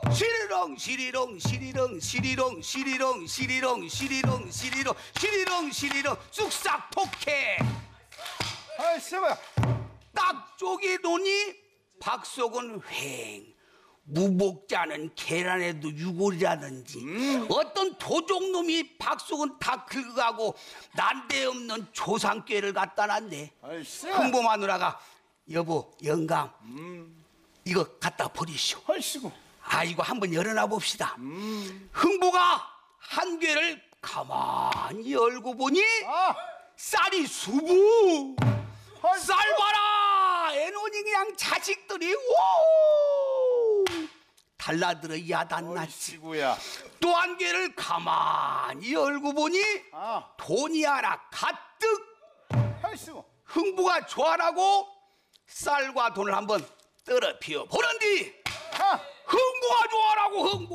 시리렁 시리렁 시리렁 시리렁 시리렁 시리렁 시리렁 시리렁 시리렁 시리렁 쑥싹 폭해. 아이 씨발. 딱 쪼개 놓니 박속은 휑. 무복자는 계란에도 유골이라든지 어떤 도적놈이 박속은 다 긁어가고 난데없는 조상꾀를 갖다 놨네. 아이 씨. 흥보 마누라가 여보 영감 이거 갖다 버리시오. 아이씨고. 아이고 한번 열어놔 봅시다. 흥보가 한 궤를 가만히 열고 보니 아. 쌀이 수부. 아이, 쌀 봐라. 애노니 그냥 자식들이 오 달라들어 야단났지. 아이씨구야. 또 한 개를 가만히 열고 보니 아. 돈이 하나 가득. 아이씨고. 흥부가 좋아라고 쌀과 돈을 한번 떨어피워 보는디 아.